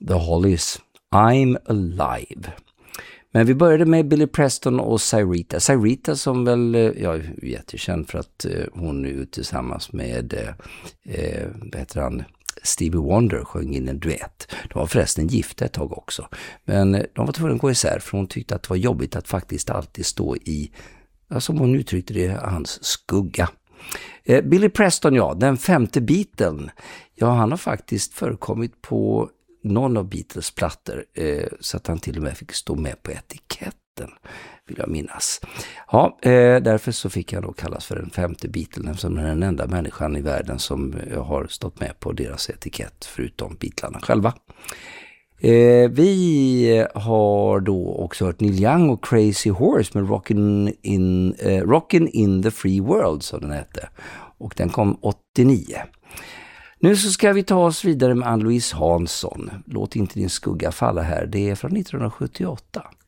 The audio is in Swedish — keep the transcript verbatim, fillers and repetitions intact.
The Hollies, I'm Alive. Men vi började med Billy Preston och Cyrita. Cyrita som väl, ja, är jättekänd för att uh, hon är ute tillsammans med, uh, vad heter han, Stevie Wonder, sjöng in en duett. De var förresten gifta ett tag också. Men uh, de var tvungna att gå isär för hon tyckte att det var jobbigt att faktiskt alltid stå i, ja, som hon uttryckte det, hans skugga. Uh, Billy Preston, ja, den femte Beatlen. Ja, han har faktiskt förekommit på någon av Beatles plattor eh, så att han till och med fick stå med på etiketten, vill jag minnas. Ja, eh, därför så fick han då kallas för den femte Beatlen, eftersom han är den enda människan i världen som eh, har stått med på deras etikett förutom Beatlarna själva. Eh, vi har då också hört Neil Young och Crazy Horse med Rockin' in, eh, Rockin' in the Free World, som den hette. Och den kom åttionio. Nu så ska vi ta oss vidare med Ann-Louise Hansson. Låt inte din skugga falla här. Det är från nittonhundrasjuttioåtta.